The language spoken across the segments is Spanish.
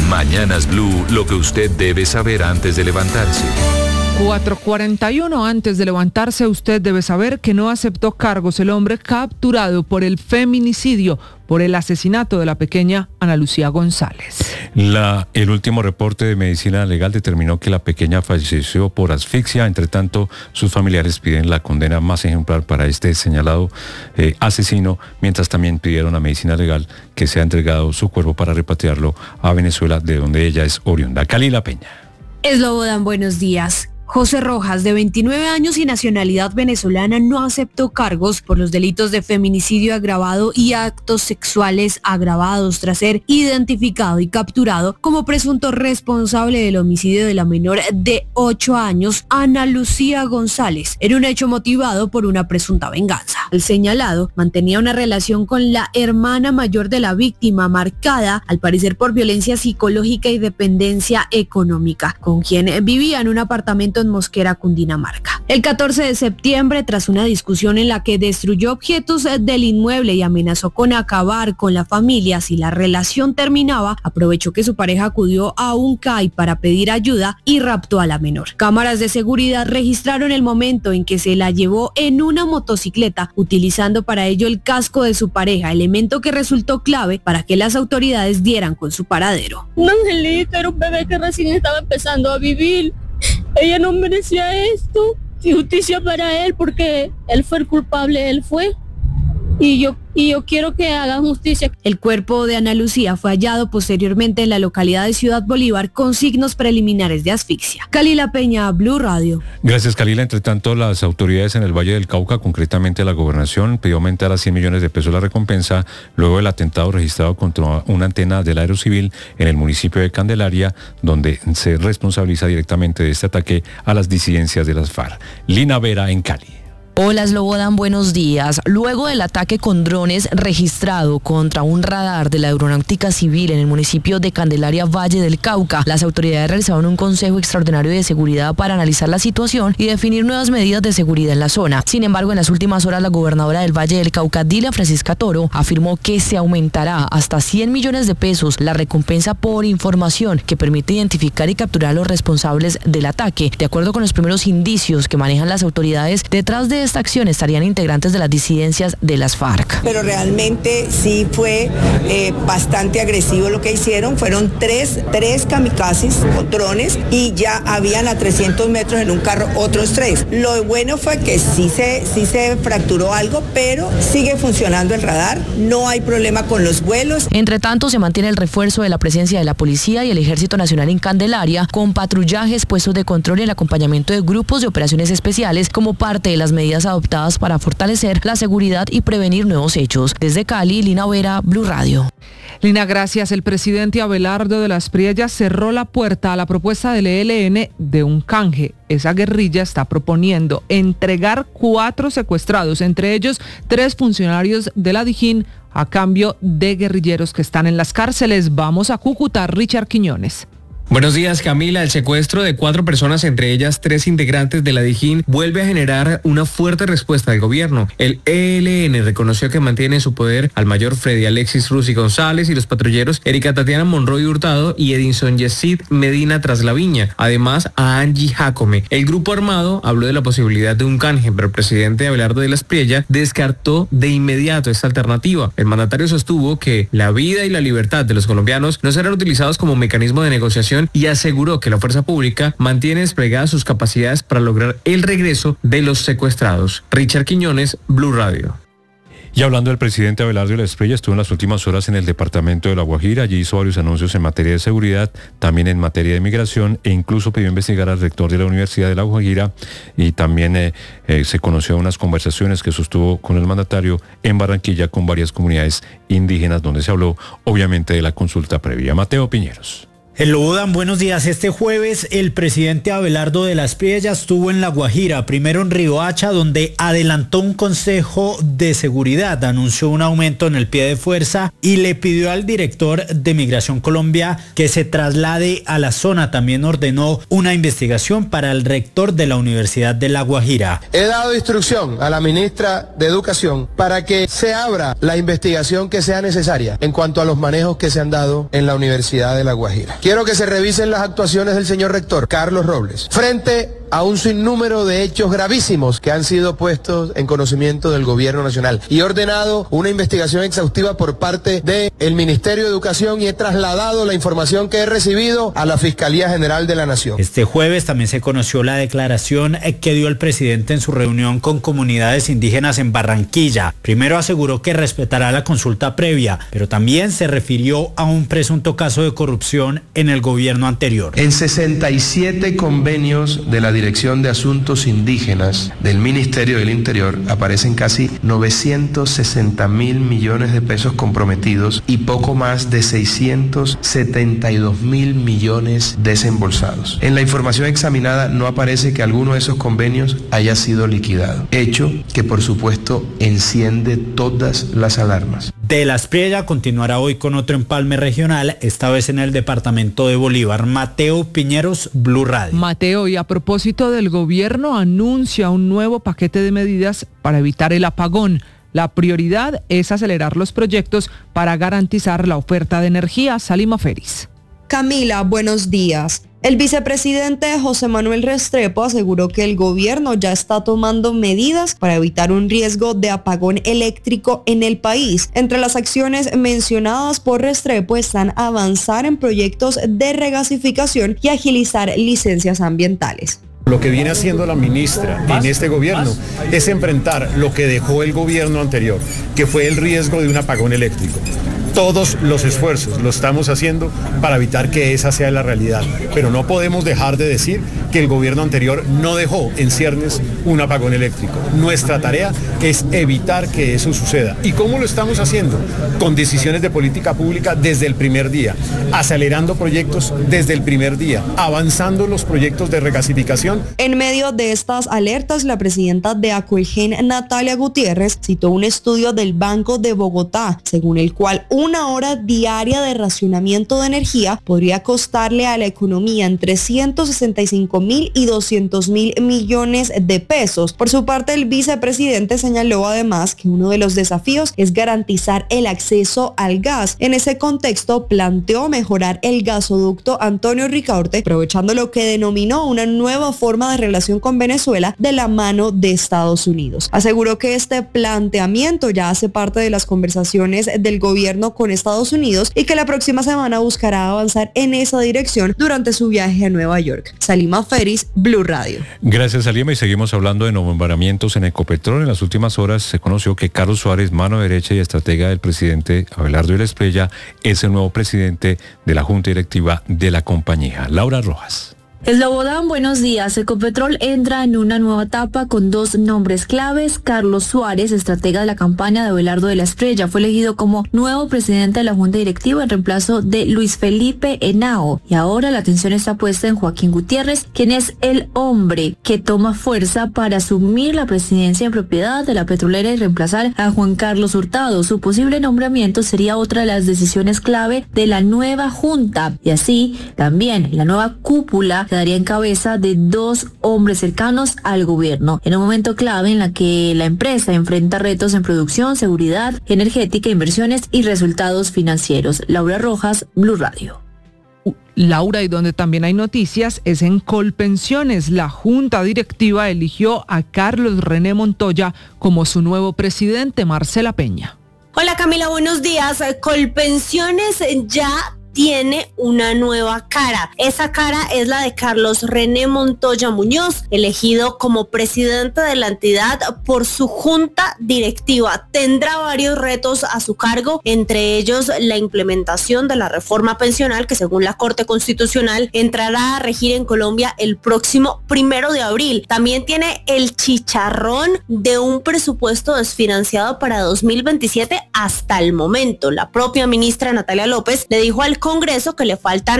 Mañanas Blue, lo que usted debe saber antes de levantarse. 4:41 antes de levantarse, usted debe saber que no aceptó cargos el hombre capturado por el feminicidio, por el asesinato de la pequeña Ana Lucía González. El último reporte de medicina legal determinó que la pequeña falleció por asfixia. Entre tanto, sus familiares piden la condena más ejemplar para este señalado asesino, mientras también pidieron a medicina legal que sea entregado su cuerpo para repatriarlo a Venezuela, de donde ella es oriunda. Kalila Peña. Slobodan, buenos días. José Rojas, de 29 años y nacionalidad venezolana, no aceptó cargos por los delitos de feminicidio agravado y actos sexuales agravados tras ser identificado y capturado como presunto responsable del homicidio de la menor de 8 años, Ana Lucía González, en un hecho motivado por una presunta venganza. El señalado mantenía una relación con la hermana mayor de la víctima, marcada al parecer por violencia psicológica y dependencia económica, con quien vivía en un apartamento en Mosquera, Cundinamarca. El 14 de septiembre, tras una discusión en la que destruyó objetos del inmueble y amenazó con acabar con la familia si la relación terminaba, aprovechó que su pareja acudió a un CAI para pedir ayuda y raptó a la menor. Cámaras de seguridad registraron el momento en que se la llevó en una motocicleta, utilizando para ello el casco de su pareja, elemento que resultó clave para que las autoridades dieran con su paradero. Un angelito, era un bebé que recién estaba empezando a vivir. Ella no merecía esto. Justicia para él, porque él fue el culpable, él fue. Y yo quiero que hagan justicia. El cuerpo de Ana Lucía fue hallado posteriormente en la localidad de Ciudad Bolívar con signos preliminares de asfixia. Kalila Peña, Blue Radio. Gracias, Kalila. Entre tanto, las autoridades en el Valle del Cauca, concretamente la gobernación, pidió aumentar a 100 millones de pesos la recompensa luego del atentado registrado contra una antena del Aerocivil en el municipio de Candelaria, donde se responsabiliza directamente de este ataque a las disidencias de las FARC. Lina Vera en Cali. Hola Slobodan, buenos días. Luego del ataque con drones registrado contra un radar de la Aeronáutica Civil en el municipio de Candelaria, Valle del Cauca, las autoridades realizaron un consejo extraordinario de seguridad para analizar la situación y definir nuevas medidas de seguridad en la zona. Sin embargo, en las últimas horas, la gobernadora del Valle del Cauca, Dilia Francisca Toro, afirmó que se aumentará hasta 100 millones de pesos la recompensa por información que permite identificar y capturar a los responsables del ataque. De acuerdo con los primeros indicios que manejan las autoridades, detrás de esta acción estarían integrantes de las disidencias de las FARC. Pero realmente sí fue bastante agresivo lo que hicieron. Fueron tres kamikazes con drones y ya habían a 300 metros en un carro otros 3. Lo bueno fue que sí se fracturó algo, pero sigue funcionando el radar. No hay problema con los vuelos. Entre tanto, se mantiene el refuerzo de la presencia de la policía y el Ejército Nacional en Candelaria, con patrullajes, puestos de control y el acompañamiento de grupos de operaciones especiales como parte de las medidas adoptadas para fortalecer la seguridad y prevenir nuevos hechos. Desde Cali, Lina Vera, Blue Radio. Lina, gracias. El presidente Abelardo de las Priellas cerró la puerta a la propuesta del ELN de un canje. Esa guerrilla está proponiendo entregar 4 secuestrados, entre ellos 3 funcionarios de la Dijín, a cambio de guerrilleros que están en las cárceles. Vamos a Cúcuta, Richard Quiñones. Buenos días, Camila. El secuestro de 4 personas, entre ellas 3 integrantes de la Dijín, vuelve a generar una fuerte respuesta del gobierno. El ELN reconoció que mantiene en su poder al mayor Freddy Alexis Rusi González y los patrulleros Erika Tatiana Monroy Hurtado y Edinson Yesid Medina Traslaviña, además a Angie Jacome. El grupo armado habló de la posibilidad de un canje, pero el presidente Abelardo de las Priellas descartó de inmediato esta alternativa. El mandatario sostuvo que la vida y la libertad de los colombianos no serán utilizados como mecanismo de negociación y aseguró que la fuerza pública mantiene desplegadas sus capacidades para lograr el regreso de los secuestrados. Richard Quiñones, Blue Radio. Y hablando del presidente Abelardo de las Priellas, estuvo en las últimas horas en el departamento de La Guajira. Allí hizo varios anuncios en materia de seguridad, también en materia de migración, e incluso pidió investigar al rector de la Universidad de La Guajira, y también se conoció unas conversaciones que sostuvo con el mandatario en Barranquilla con varias comunidades indígenas, donde se habló obviamente de la consulta previa. Mateo Piñeros. Hello, Bodan, buenos días. Este jueves el presidente Abelardo de las Priellas estuvo en La Guajira, primero en Riohacha, donde adelantó un consejo de seguridad, anunció un aumento en el pie de fuerza y le pidió al director de Migración Colombia que se traslade a la zona. También ordenó una investigación para el rector de la Universidad de La Guajira. He dado instrucción a la ministra de Educación para que se abra la investigación que sea necesaria en cuanto a los manejos que se han dado en la Universidad de La Guajira. Quiero que se revisen las actuaciones del señor rector, Carlos Robles, frente a un sinnúmero de hechos gravísimos que han sido puestos en conocimiento del gobierno nacional. Y he ordenado una investigación exhaustiva por parte del Ministerio de Educación y he trasladado la información que he recibido a la Fiscalía General de la Nación. Este jueves también se conoció la declaración que dio el presidente en su reunión con comunidades indígenas en Barranquilla. Primero aseguró que respetará la consulta previa, pero también se refirió a un presunto caso de corrupción en el gobierno anterior. En 67 convenios de la Dirección de Asuntos Indígenas del Ministerio del Interior aparecen casi 960.000 millones de pesos comprometidos y poco más de 672.000 millones desembolsados. En la información examinada no aparece que alguno de esos convenios haya sido liquidado, hecho que por supuesto enciende todas las alarmas. De las Priellas continuará hoy con otro empalme regional, esta vez en el departamento de Bolívar. Mateo Piñeros, Blue Radio. Mateo, y a propósito del gobierno, anuncia un nuevo paquete de medidas para evitar el apagón. La prioridad es acelerar los proyectos para garantizar la oferta de energía. Salima Feris. Camila, buenos días. El vicepresidente José Manuel Restrepo aseguró que el gobierno ya está tomando medidas para evitar un riesgo de apagón eléctrico en el país. Entre las acciones mencionadas por Restrepo están avanzar en proyectos de regasificación y agilizar licencias ambientales. Lo que viene haciendo la ministra en este gobierno es enfrentar lo que dejó el gobierno anterior, que fue el riesgo de un apagón eléctrico. Todos los esfuerzos lo estamos haciendo para evitar que esa sea la realidad, pero no podemos dejar de decir que el gobierno anterior no dejó en ciernes un apagón eléctrico. Nuestra tarea es evitar que eso suceda. ¿Y cómo lo estamos haciendo? Con decisiones de política pública desde el primer día, acelerando proyectos desde el primer día, avanzando los proyectos de regasificación. En medio de estas alertas, la presidenta de Acolgen, Natalia Gutiérrez, citó un estudio del Banco de Bogotá, según el cual una hora diaria de racionamiento de energía podría costarle a la economía entre 165.000 y 200.000 millones de pesos. Por su parte, el vicepresidente señaló además que uno de los desafíos es garantizar el acceso al gas. En ese contexto, planteó mejorar el gasoducto Antonio Ricaurte, aprovechando lo que denominó una nueva forma de relación con Venezuela de la mano de Estados Unidos. Aseguró que este planteamiento ya hace parte de las conversaciones del gobierno con Estados Unidos y que la próxima semana buscará avanzar en esa dirección durante su viaje a Nueva York. Salima Feris, Blue Radio. Gracias, Salima, y seguimos hablando de nombramientos en Ecopetrol. En las últimas horas se conoció que Carlos Suárez, mano derecha y estratega del presidente Abelardo de las Priellas, es el nuevo presidente de la Junta Directiva de la compañía. Laura Rojas. Eslobodán, buenos días. Ecopetrol entra en una nueva etapa con dos nombres claves. Carlos Suárez, estratega de la campaña de Abelardo de las Priellas, fue elegido como nuevo presidente de la Junta Directiva en reemplazo de Luis Felipe Henao. Y ahora la atención está puesta en Joaquín Gutiérrez, quien es el hombre que toma fuerza para asumir la presidencia en propiedad de la petrolera y reemplazar a Juan Carlos Hurtado. Su posible nombramiento sería otra de las decisiones clave de la nueva Junta. Y así, también la nueva cúpula quedaría en cabeza de dos hombres cercanos al gobierno, en un momento clave en la que la empresa enfrenta retos en producción, seguridad energética, inversiones y resultados financieros. Laura Rojas, Blue Radio. Laura, y donde también hay noticias es en Colpensiones. La Junta Directiva eligió a Carlos René Montoya como su nuevo presidente. Marcela Peña. Hola Camila, buenos días. Colpensiones ya tiene una nueva cara. Esa cara es la de Carlos René Montoya Muñoz, elegido como presidente de la entidad por su junta directiva. Tendrá varios retos a su cargo, entre ellos la implementación de la reforma pensional que, según la Corte Constitucional, entrará a regir en Colombia el próximo 1 de abril. También tiene el chicharrón de un presupuesto desfinanciado para 2027 hasta el momento. La propia ministra Natalia López le dijo al Congreso que le faltan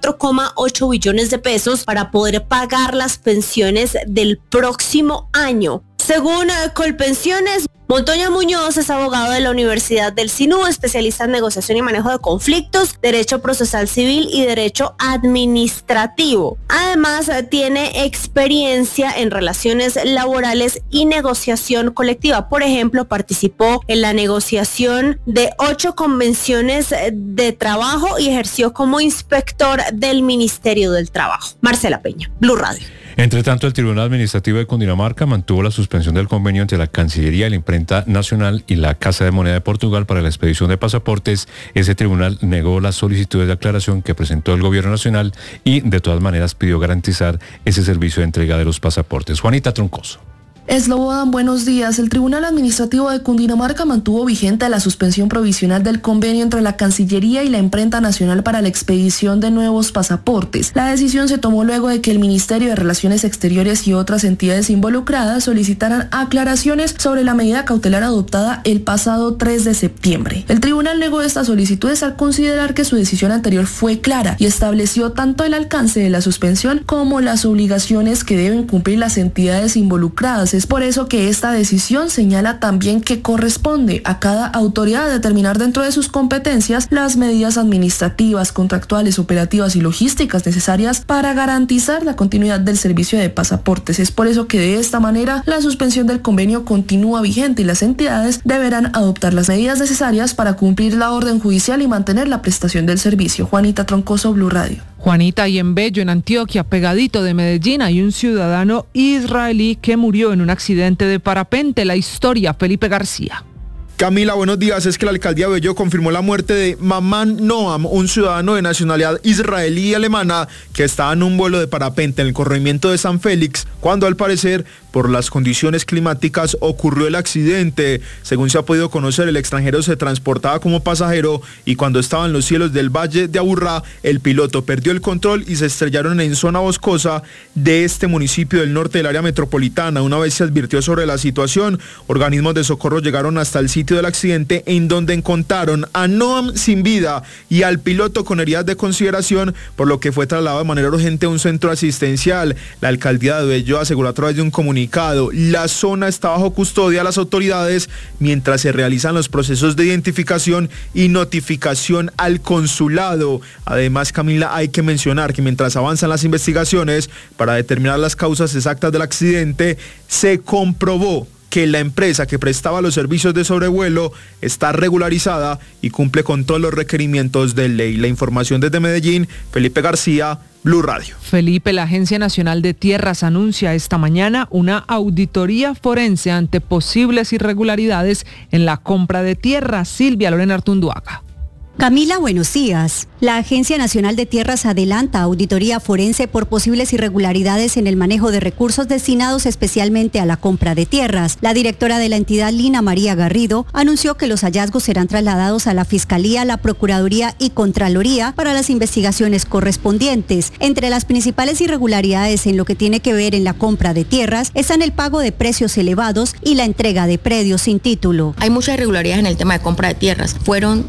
4,8 billones de pesos para poder pagar las pensiones del próximo año. Según Colpensiones, Montoya Muñoz es abogado de la Universidad del SINU, especialista en negociación y manejo de conflictos, derecho procesal civil y derecho administrativo. Además, tiene experiencia en relaciones laborales y negociación colectiva. Por ejemplo, participó en la negociación de 8 convenciones de trabajo y ejerció como inspector del Ministerio del Trabajo. Marcela Peña, Blue Radio. Entre tanto, el Tribunal Administrativo de Cundinamarca mantuvo la suspensión del convenio entre la Cancillería, la Imprenta Nacional y la Casa de Moneda de Portugal para la expedición de pasaportes. Ese tribunal negó las solicitudes de aclaración que presentó el Gobierno Nacional y, de todas maneras, pidió garantizar ese servicio de entrega de los pasaportes. Juanita Troncoso. Slobodan, buenos días. El Tribunal Administrativo de Cundinamarca mantuvo vigente la suspensión provisional del convenio entre la Cancillería y la Imprenta Nacional para la expedición de nuevos pasaportes. La decisión se tomó luego de que el Ministerio de Relaciones Exteriores y otras entidades involucradas solicitaran aclaraciones sobre la medida cautelar adoptada el pasado 3 de septiembre. El tribunal negó estas solicitudes al considerar que su decisión anterior fue clara y estableció tanto el alcance de la suspensión como las obligaciones que deben cumplir las entidades involucradas. Es por eso que esta decisión señala también que corresponde a cada autoridad determinar dentro de sus competencias las medidas administrativas, contractuales, operativas y logísticas necesarias para garantizar la continuidad del servicio de pasaportes. Es por eso que de esta manera la suspensión del convenio continúa vigente y las entidades deberán adoptar las medidas necesarias para cumplir la orden judicial y mantener la prestación del servicio. Juanita Troncoso, Blue Radio. Juanita, y en Bello, en Antioquia, pegadito de Medellín, hay un ciudadano israelí que murió en un accidente de parapente. La historia, Felipe García. Camila, buenos días. Es que la alcaldía de Bello confirmó la muerte de Maman Noam, un ciudadano de nacionalidad israelí y alemana que estaba en un vuelo de parapente en el corregimiento de San Félix, cuando al parecer por las condiciones climáticas ocurrió el accidente. Según se ha podido conocer, el extranjero se transportaba como pasajero y cuando estaba en los cielos del Valle de Aburrá, el piloto perdió el control y se estrellaron en zona boscosa de este municipio del norte del área metropolitana. Una vez se advirtió sobre la situación, organismos de socorro llegaron hasta el sitio del accidente, en donde encontraron a Noam sin vida y al piloto con heridas de consideración, por lo que fue trasladado de manera urgente a un centro asistencial. La alcaldía de Bello aseguró a través de un comunicado: la zona está bajo custodia de las autoridades mientras se realizan los procesos de identificación y notificación al consulado. Además, Camila, hay que mencionar que mientras avanzan las investigaciones para determinar las causas exactas del accidente, se comprobó que la empresa que prestaba los servicios de sobrevuelo está regularizada y cumple con todos los requerimientos de ley. La información desde Medellín, Felipe García, Blue Radio. Felipe, la Agencia Nacional de Tierras anuncia esta mañana una auditoría forense ante posibles irregularidades en la compra de tierras. Silvia Lorena Artunduaga. Camila, buenos días. La Agencia Nacional de Tierras adelanta auditoría forense por posibles irregularidades en el manejo de recursos destinados especialmente a la compra de tierras. La directora de la entidad, Lina María Garrido, anunció que los hallazgos serán trasladados a la Fiscalía, la Procuraduría y Contraloría para las investigaciones correspondientes. Entre las principales irregularidades en lo que tiene que ver en la compra de tierras están el pago de precios elevados y la entrega de predios sin título. Hay muchas irregularidades en el tema de compra de tierras. Fueron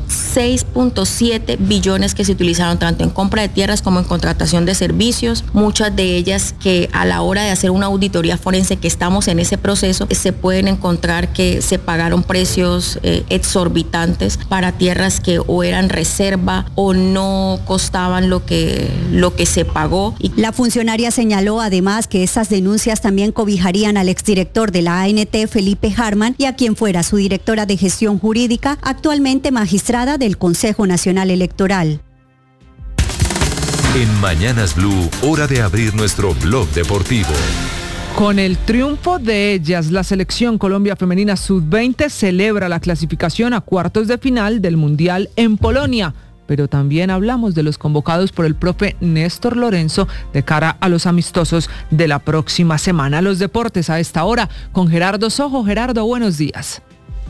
6.7 billones que se utilizaron tanto en compra de tierras como en contratación de servicios, muchas de ellas que a la hora de hacer una auditoría forense, que estamos en ese proceso, se pueden encontrar que se pagaron precios exorbitantes para tierras que o eran reserva o no costaban lo que se pagó. La funcionaria señaló además que estas denuncias también cobijarían al exdirector de la ANT, Felipe Harman, y a quien fuera su directora de gestión jurídica, actualmente magistrada del Consejo Nacional Electoral. En Mañanas Blue, hora de abrir nuestro blog deportivo. Con el triunfo de ellas, la selección Colombia Femenina Sub-20 celebra la clasificación a cuartos de final del Mundial en Polonia. Pero también hablamos de los convocados por el profe Néstor Lorenzo de cara a los amistosos de la próxima semana. Los deportes a esta hora con Gerardo Sojo. Gerardo, buenos días.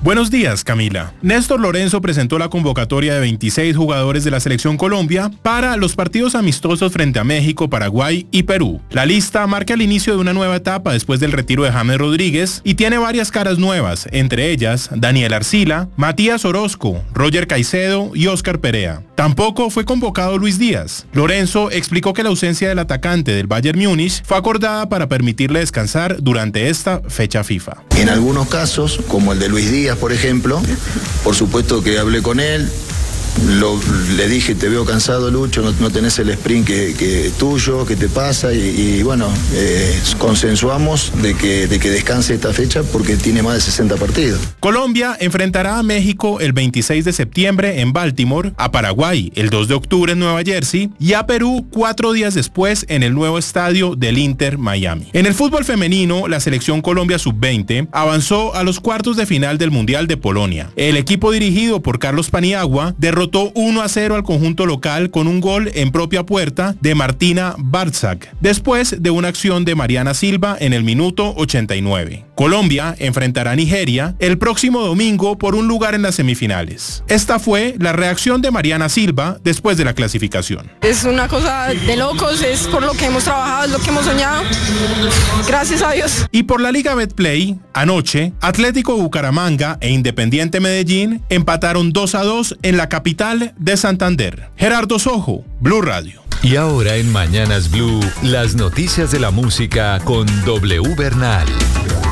Buenos días, Camila. Néstor Lorenzo presentó la convocatoria de 26 jugadores de la Selección Colombia para los partidos amistosos frente a México, Paraguay y Perú. La lista marca el inicio de una nueva etapa después del retiro de James Rodríguez y tiene varias caras nuevas, entre ellas Daniel Arcila, Matías Orozco, Roger Caicedo y Óscar Perea. Tampoco fue convocado Luis Díaz. Lorenzo explicó que la ausencia del atacante del Bayern Múnich fue acordada para permitirle descansar durante esta fecha FIFA. En algunos casos, como el de Luis Díaz, por ejemplo, por supuesto que hablé con él, le dije, te veo cansado, Lucho, no tenés el sprint que tuyo, que te pasa, y bueno, consensuamos de que descanse esta fecha porque tiene más de 60 partidos. Colombia enfrentará a México el 26 de septiembre en Baltimore, a Paraguay el 2 de octubre en Nueva Jersey y a Perú 4 días después en el nuevo estadio del Inter Miami. En el fútbol femenino, la selección Colombia Sub-20 avanzó a los cuartos de final del Mundial de Polonia. El equipo dirigido por Carlos Paniagua derrotó 1-0 al conjunto local con un gol en propia puerta de Martina Barczak, después de una acción de Mariana Silva en el minuto 89. Colombia enfrentará a Nigeria el próximo domingo por un lugar en las semifinales. Esta fue la reacción de Mariana Silva después de la clasificación. Es una cosa de locos, es por lo que hemos trabajado, es lo que hemos soñado. Gracias a Dios. Y por la Liga Betplay, anoche, Atlético Bucaramanga e Independiente Medellín empataron 2-2 en la capital de Santander. Gerardo Sojo, Blue Radio. Y ahora en Mañanas Blue, las noticias de la música con W Bernal.